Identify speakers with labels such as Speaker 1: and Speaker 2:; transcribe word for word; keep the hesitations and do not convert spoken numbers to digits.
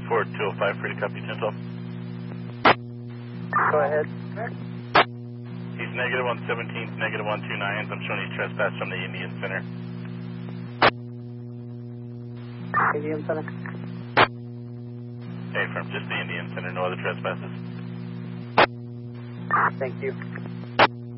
Speaker 1: four two oh five, free to copy ten twelve.
Speaker 2: Go ahead.
Speaker 1: He's negative one seventeen, negative one two nines. I'm showing he's trespassed from the Indian Center.
Speaker 2: Indian Center.
Speaker 1: Hey, from just the Indian Center, no other trespasses.
Speaker 2: Thank you.